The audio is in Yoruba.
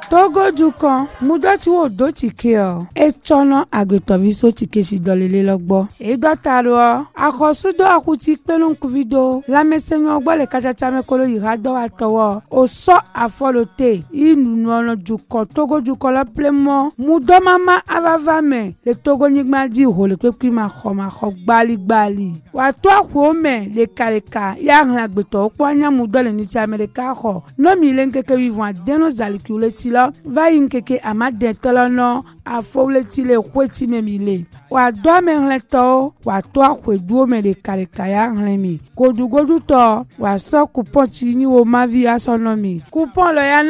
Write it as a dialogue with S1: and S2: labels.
S1: Togo dukan mudoti wo do tike o etono agbetoviso tike si dolele logbo edotaro akosudo akuti pelun kuvido lamesenyo ogbo le kachacha mekolo yirado atowo oso afolote inuno dukan Togo dukan la plemo mudomama avavame le Togo nyigma di ho le pepki ma kho gbali wa to akwome le kaleka ya agbeto opo anya mudole ni ti America kho no mi le nkeke vivant deno zalikule tilo va yinkeke amade tolono afole tile kweti memile wa do menleto wa to akweduo me le kaleka ya nlemi godu to wa so coupon ti ni wo ma vi asonomi coupon lo ya